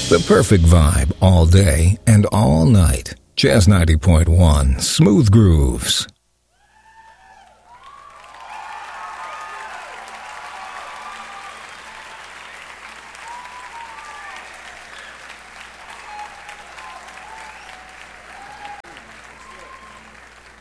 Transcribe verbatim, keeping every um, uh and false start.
The perfect vibe all day and all night. Jazz ninety point one, Smooth Grooves.